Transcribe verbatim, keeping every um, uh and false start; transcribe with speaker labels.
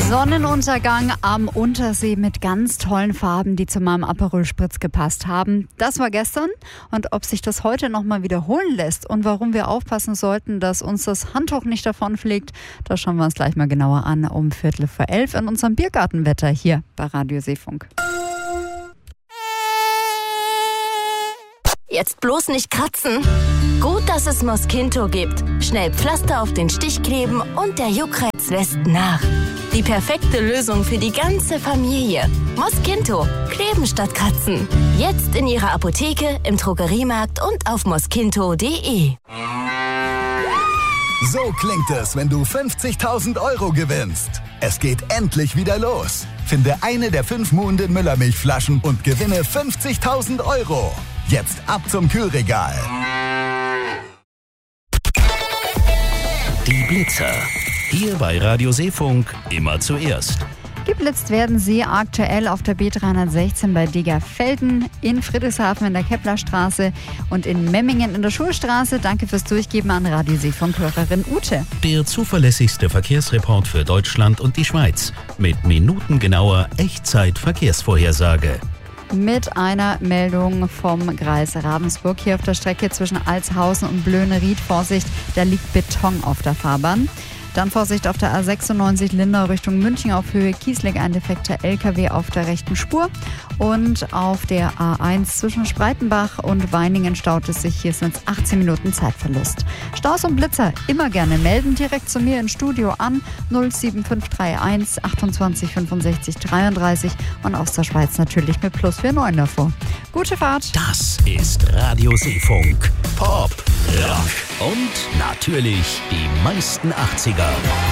Speaker 1: Sonnenuntergang am Untersee mit ganz tollen Farben, die zu meinem Aperol Spritz gepasst haben. Das war gestern. Und ob sich das heute nochmal wiederholen lässt und warum wir aufpassen sollten, dass uns das Handtuch nicht davonfliegt, das schauen wir uns gleich mal genauer an um Viertel vor elf in unserem Biergartenwetter hier bei Radio Seefunk.
Speaker 2: Jetzt bloß nicht kratzen. Gut, dass es Mosquito gibt. Schnell Pflaster auf den Stich kleben und der Juckreiz lässt nach. Die perfekte Lösung für die ganze Familie. Mosquito. Kleben statt kratzen. Jetzt in Ihrer Apotheke, im Drogeriemarkt und auf mosquito punkt de.
Speaker 3: So klingt es, wenn du fünfzigtausend Euro gewinnst. Es geht endlich wieder los. Finde eine der fünf Muhnden Müllermilchflaschen und gewinne fünfzigtausend Euro. Jetzt ab zum Kühlregal.
Speaker 4: Die Blitzer. Hier bei Radio Seefunk immer zuerst.
Speaker 1: Geblitzt werden sie aktuell auf der B dreihundertsechzehn bei Degerfelden, in Friedrichshafen in der Keplerstraße und in Memmingen in der Schulstraße. Danke fürs Durchgeben an Radio Seefunk-Hörerin Ute.
Speaker 4: Der zuverlässigste Verkehrsreport für Deutschland und die Schweiz. Mit minutengenauer Echtzeit-Verkehrsvorhersage.
Speaker 1: Mit einer Meldung vom Kreis Ravensburg hier auf der Strecke zwischen Altshausen und Blöhne-Ried. Vorsicht, da liegt Beton auf der Fahrbahn. Dann Vorsicht auf der A sechsundneunzig Lindau Richtung München auf Höhe Kiesling, ein defekter L K W auf der rechten Spur. Und auf der A eins zwischen Spreitenbach und Weiningen staut es sich. Hier sind es achtzehn Minuten Zeitverlust. Staus und Blitzer immer gerne melden, direkt zu mir ins Studio an null sieben fünf drei eins achtundzwanzig fünfundsechzig dreiunddreißig und aus der Schweiz natürlich mit plus neun davor. Gute Fahrt.
Speaker 4: Das ist Radio Seefunk. Pop, Rock und natürlich die meisten achtziger.